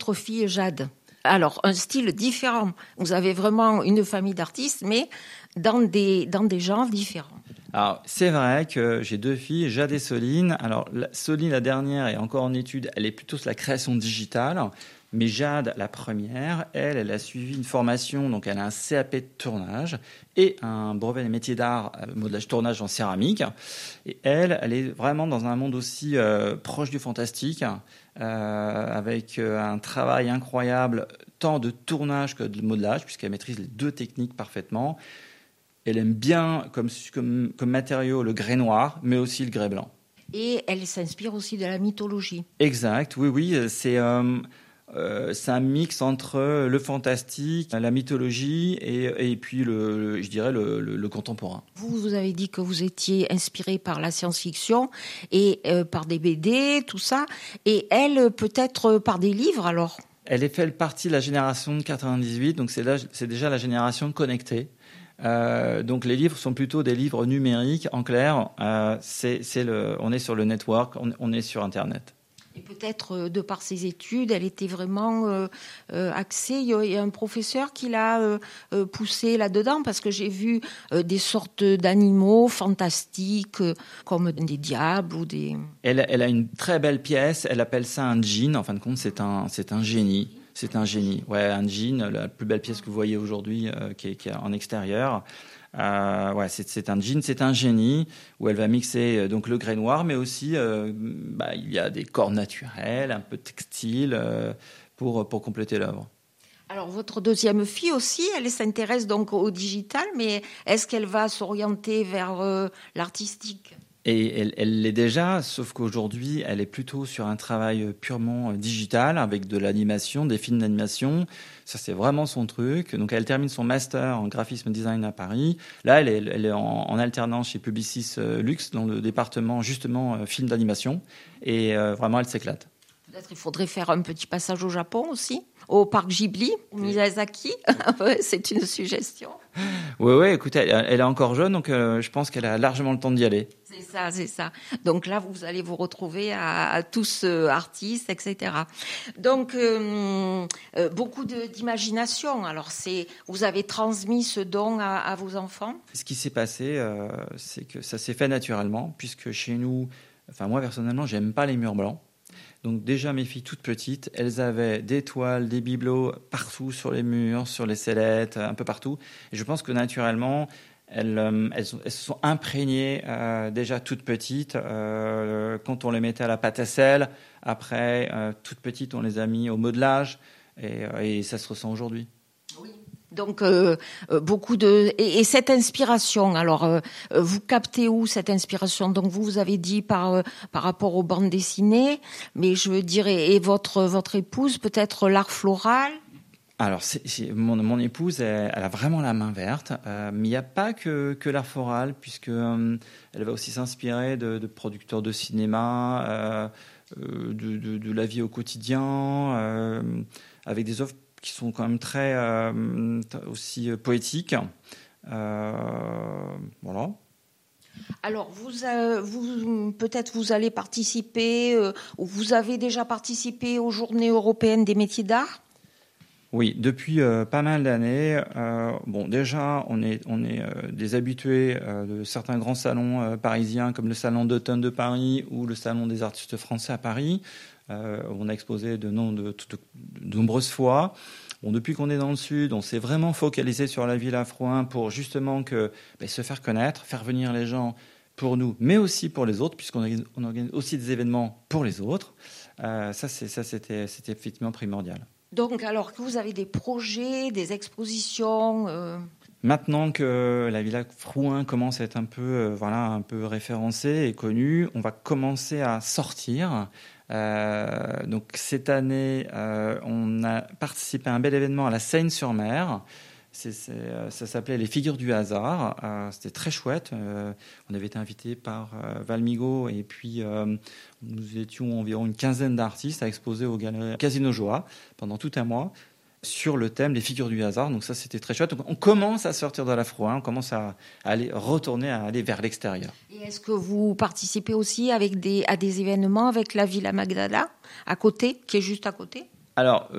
votre fille Jade. Alors, un style différent. Vous avez vraiment une famille d'artistes, mais dans des genres différents. Alors, c'est vrai que j'ai 2 filles, Jade et Soline. Alors, Soline, la dernière, est encore en études. Elle est plutôt sur la création digitale. Mais Jade, la première, elle a suivi une formation. Donc, elle a un CAP de tournage et un brevet des métiers d'art, modelage tournage en céramique. Et elle est vraiment dans un monde aussi proche du fantastique, avec un travail incroyable, tant de tournage que de modelage, puisqu'elle maîtrise les 2 techniques parfaitement. Elle aime bien comme matériau le grès noir, mais aussi le grès blanc. Et elle s'inspire aussi de la mythologie. Exact, oui, c'est un mix entre le fantastique, la mythologie et puis je dirais le contemporain. Vous avez dit que vous étiez inspiré par la science-fiction et par des BD, tout ça. Et elle, peut-être par des livres, alors ? Elle fait partie de la génération de 98, donc c'est déjà la génération connectée. Donc les livres sont plutôt des livres numériques. En clair, on est sur le network, on est sur Internet. Et peut-être, de par ses études, elle était vraiment axée. Il y a un professeur qui l'a poussée là-dedans, parce que j'ai vu des sortes d'animaux fantastiques, comme des diables ou des... Elle a une très belle pièce, elle appelle ça un djinn. En fin de compte, c'est un génie. C'est un génie. Ouais, un djinn, la plus belle pièce que vous voyez aujourd'hui, qui est en extérieur. C'est un djinn, c'est un génie où elle va mixer donc le grès noir, mais aussi il y a des corps naturels, un peu textiles pour compléter l'œuvre. Alors, votre deuxième fille aussi, elle s'intéresse donc au digital, mais est-ce qu'elle va s'orienter vers l'artistique ? Et elle l'est déjà, sauf qu'aujourd'hui, elle est plutôt sur un travail purement digital, avec de l'animation, des films d'animation. Ça, c'est vraiment son truc. Donc, elle termine son master en graphisme design à Paris. Là, elle est en alternance chez Publicis Luxe, dans le département, justement, film d'animation. Et vraiment, elle s'éclate. Peut-être il faudrait faire un petit passage au Japon aussi, au parc Ghibli, au Miyazaki. C'est une suggestion. Oui, écoutez, elle est encore jeune, donc je pense qu'elle a largement le temps d'y aller. C'est ça. Donc là, vous allez vous retrouver à tous artistes, etc. Donc, beaucoup d'imagination. Alors, vous avez transmis ce don à vos enfants ? Ce qui s'est passé, c'est que ça s'est fait naturellement, puisque chez nous, moi personnellement, j'aime pas les murs blancs. Donc déjà, mes filles toutes petites, elles avaient des toiles, des bibelots partout sur les murs, sur les sellettes, un peu partout. Et je pense que naturellement, elles se sont imprégnées déjà toutes petites. Quand on les mettait à la pâte à sel, après, toutes petites, on les a mis au modelage. Et ça se ressent aujourd'hui. Oui. Donc, beaucoup et cette inspiration, alors, vous captez où cette inspiration ? Donc, vous avez dit par rapport aux bandes dessinées, mais je veux dire, et votre épouse, peut-être l'art floral ? Alors, mon épouse, elle a vraiment la main verte, mais il n'y a pas que l'art floral, puisque elle va aussi s'inspirer de producteurs de cinéma, de la vie au quotidien, avec des œuvres qui sont quand même très aussi poétiques. Voilà. Alors, vous peut-être vous allez participer, ou vous avez déjà participé aux Journées européennes des métiers d'art ? Oui, depuis pas mal d'années. Déjà, on est des habitués de certains grands salons parisiens, comme le Salon d'automne de Paris ou le Salon des artistes français à Paris. On a exposé de nombreuses fois. Depuis qu'on est dans le Sud, on s'est vraiment focalisé sur la ville à Frouin pour justement se faire connaître, faire venir les gens pour nous, mais aussi pour les autres, puisqu'on organise aussi des événements pour les autres. C'était effectivement primordial. Donc, alors que vous avez des projets, des expositions Maintenant que la Villa Frouin commence à être un peu référencée et connue, on va commencer à sortir. Donc cette année, on a participé à un bel événement à la Seine-sur-Mer. Ça s'appelait les Figures du hasard. C'était très chouette. On avait été invité par Valmigo et puis nous étions environ une quinzaine d'artistes à exposer aux galeries Casino Joa pendant tout un mois sur le thème des figures du hasard. Donc ça, c'était très chouette. Donc on commence à sortir de la Frouin, on commence à aller vers l'extérieur. Et est-ce que vous participez aussi à des événements avec la Villa Magdala à côté, qui est juste à côté ? Alors,